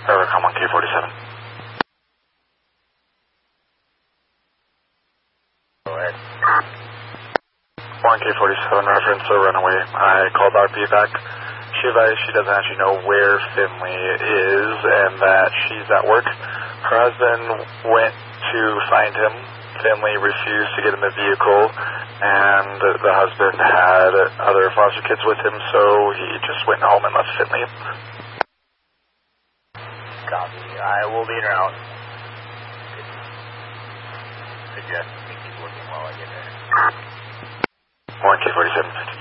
Aircom 1K47. Go ahead. 1K47, reference a runaway. I called RP back. She advised she doesn't actually know where Finley is and that she's at work. Her husband went to find him. Finley refused to get in the vehicle, and the husband had other foster kids with him, so he just went home and left Finley. Copy. I will be in route. Suggest me keep looking while I get there. 1K47.